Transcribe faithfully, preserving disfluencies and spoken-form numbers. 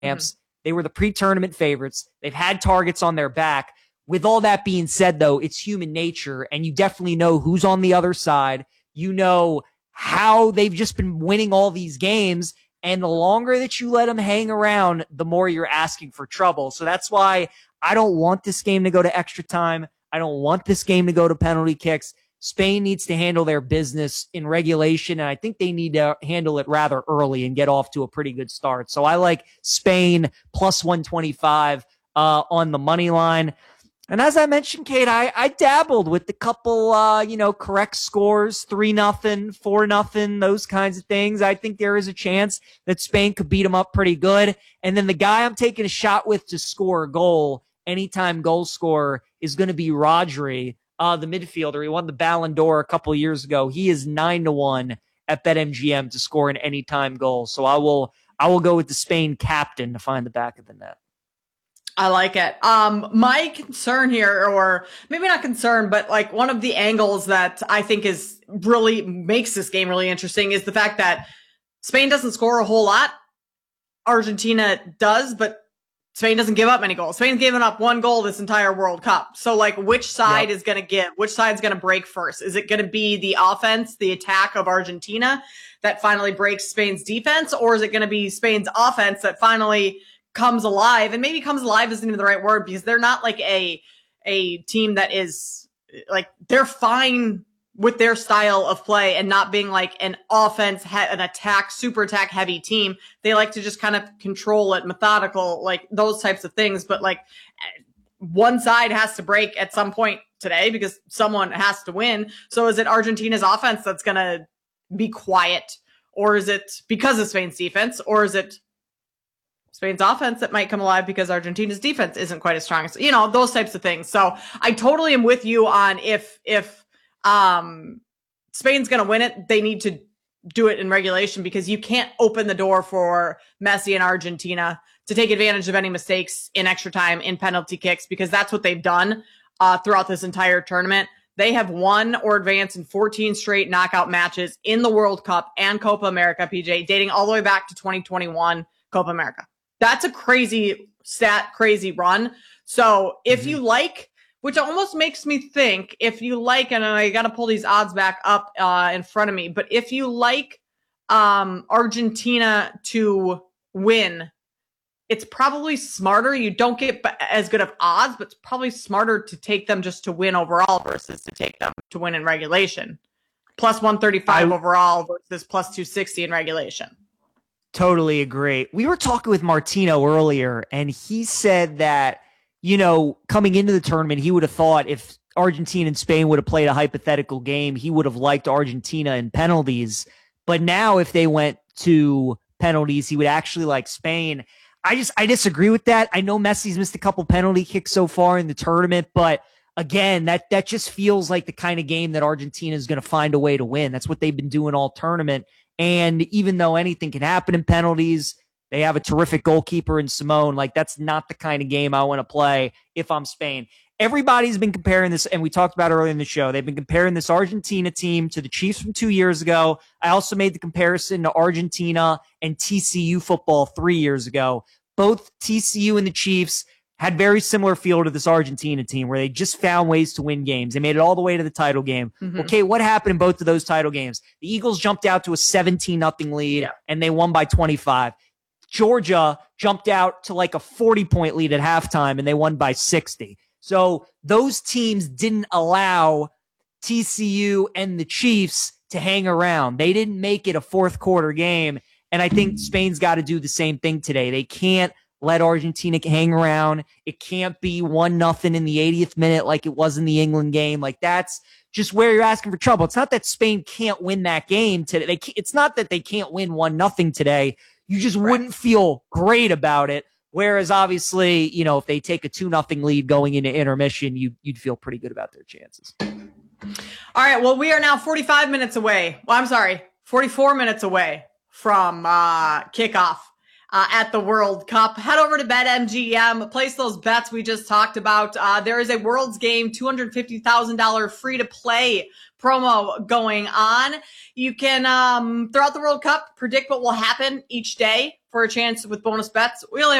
champs. They were the pre-tournament favorites. They've had targets on their back. With all that being said, though, it's human nature, and you definitely know who's on the other side. You know how they've just been winning all these games, and the longer that you let them hang around, the more you're asking for trouble. So that's why I don't want this game to go to extra time. I don't want this game to go to penalty kicks. Spain needs to handle their business in regulation, and I think they need to handle it rather early and get off to a pretty good start. So I like Spain plus one twenty-five uh, on the money line. And as I mentioned, Kate, I, I dabbled with the couple, uh, you know, correct scores, three nothing, four nothing, those kinds of things. I think there is a chance that Spain could beat them up pretty good. And then the guy I'm taking a shot with to score a goal, anytime goal scorer, is going to be Rodri, uh, the midfielder. He won the Ballon d'Or a couple of years ago. He is nine to one at BetMGM to score an anytime goal. So I will, I will go with the Spain captain to find the back of the net. I like it. Um, my concern here, or maybe not concern, but like one of the angles that I think is really makes this game really interesting is the fact that Spain doesn't score a whole lot. Argentina does, but Spain doesn't give up many goals. Spain's given up one goal this entire World Cup. So like which side yep. is going to give, which side's going to break first? Is it going to be the offense, the attack of Argentina that finally breaks Spain's defense? Or is it going to be Spain's offense that finally comes alive? And maybe comes alive isn't even the right word, because they're not like a a team that is like, they're fine with their style of play and not being like an offense, he- an attack, super attack heavy team. They like to just kind of control it, methodical, like those types of things. But like one side has to break at some point today because someone has to win. So is it Argentina's offense that's going to be quiet, or is it because of Spain's defense, or is it Spain's offense that might come alive because Argentina's defense isn't quite as strong? So, you know, those types of things. So I totally am with you on if, if, um, Spain's going to win it, they need to do it in regulation, because you can't open the door for Messi and Argentina to take advantage of any mistakes in extra time, in penalty kicks, because that's what they've done, uh, throughout this entire tournament. They have won or advanced in fourteen straight knockout matches in the World Cup and Copa America, P J, dating all the way back to twenty twenty-one Copa America. That's a crazy stat, crazy run. So if mm-hmm. you like, which almost makes me think, if you like, and I got to pull these odds back up uh, in front of me, but if you like um, Argentina to win, it's probably smarter. You don't get as good of odds, but it's probably smarter to take them just to win overall versus to take them to win in regulation. Plus one thirty-five I, overall versus plus two sixty in regulation. Totally agree. We were talking with Martino earlier, and he said that, you know, coming into the tournament, he would have thought if Argentina and Spain would have played a hypothetical game, he would have liked Argentina in penalties. But now if they went to penalties, he would actually like Spain. I just, I disagree with that. I know Messi's missed a couple penalty kicks so far in the tournament, but again, that, that just feels like the kind of game that Argentina is going to find a way to win. That's what they've been doing all tournament. And even though anything can happen in penalties, they have a terrific goalkeeper in Simone. Like, that's not the kind of game I want to play if I'm Spain. Everybody's been comparing this, and we talked about earlier in the show, they've been comparing this Argentina team to the Chiefs from two years ago. I also made the comparison to Argentina and T C U football three years ago. Both T C U and the Chiefs had very similar feel to this Argentina team, where they just found ways to win games. They made it all the way to the title game. Mm-hmm. Okay, what happened in both of those title games? The Eagles jumped out to a seventeen nothing lead, yeah. and they won by twenty-five. Georgia jumped out to like a forty-point lead at halftime, and they won by sixty. So those teams didn't allow T C U and the Chiefs to hang around. They didn't make it a fourth quarter game, and I think Spain's got to do the same thing today. They can't let Argentina hang around. It can't be one nothing in the eightieth minute like it was in the England game. Like, that's just where you're asking for trouble. It's not that Spain can't win that game today. They can't, it's not that they can't win one nothing today. You just right. wouldn't feel great about it. Whereas obviously, you know, if they take a two nothing lead going into intermission, you, you'd feel pretty good about their chances. All right. Well, we are now forty-five minutes away. Well, I'm sorry, forty-four minutes away from uh, kickoff. Uh, at the World Cup. Head over to BetMGM, place those bets we just talked about. Uh, there is a World's Game two hundred fifty thousand dollars free-to-play promo going on. You can, um, throughout the World Cup, predict what will happen each day for a chance with bonus bets. We only